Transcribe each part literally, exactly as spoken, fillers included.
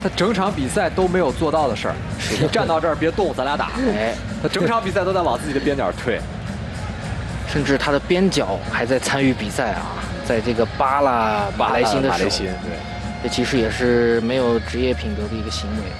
他整场比赛都没有做到的事儿。你站到这儿别动，咱俩打。哎，他整场比赛都在往自己的边角退， 甚至他的边角还在参与比赛啊，在这个扒拉马来辛的手。马来辛，对，这其实也是没有职业品德的一个行为。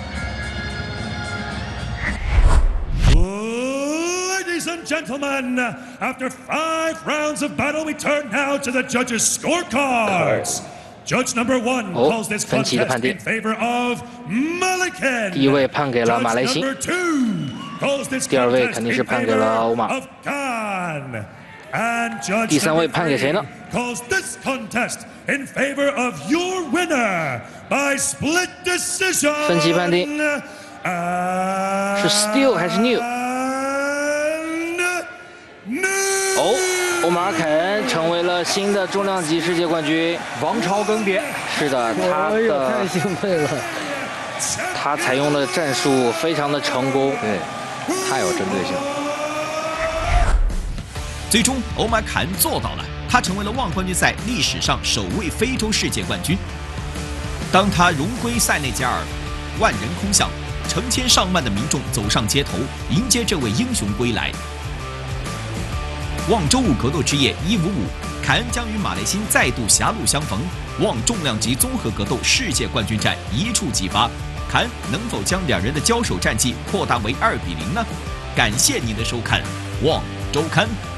Ladies and gentlemen, after five rounds of battle, we turn now to the judges' scorecards. Judge number one calls this contest in favor of Malikan. 第一位判给了马来辛，第二位肯定是判给了欧马。第三位判给谁呢？ Calls this contest in favor of your winner by split decision. 分析判定是 Still 还是 New？ 哦，欧马尔凯恩成为了新的重量级世界冠军， 王朝更迭。 是的，他的太兴奋了， 他采用的战术非常的成功， 对，太有针对性。 最终，欧马尔凯恩做到了，他成为了旺冠军赛历史上首位非洲世界冠军。当他荣归塞内加尔，万人空巷，成千上万的民众走上街头，迎接这位英雄归来。 望周五格斗之夜一五五，凯恩将与马来辛再度狭路相逢，望重量级综合格斗世界冠军战一触即发，凯恩能否将两人的交手战绩扩大为二比零呢？感谢您的收看，望周刊。